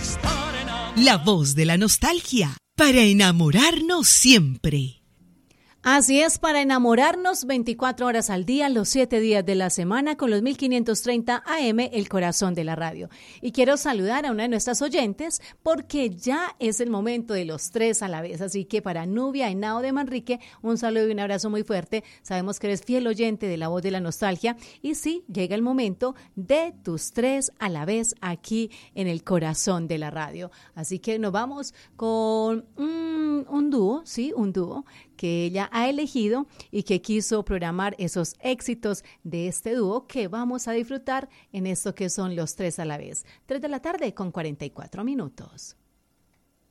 La voz de la nostalgia, para enamorarnos siempre. Así es, para enamorarnos 24 horas al día, los 7 días de la semana, con los 1530 AM, el corazón de la radio. Y quiero saludar a una de nuestras oyentes porque ya es el momento de los 3 a la vez. Así que para Nubia Henao de Manrique, un saludo y un abrazo muy fuerte. Sabemos que eres fiel oyente de la voz de la nostalgia. Y sí, llega el momento de tus 3 a la vez aquí en el corazón de la radio. Así que nos vamos con un dúo, sí, un dúo que ella ha elegido y que quiso programar esos éxitos de este dúo que vamos a disfrutar en esto que son los 3 a la vez. 3 de la tarde con 44 minutos.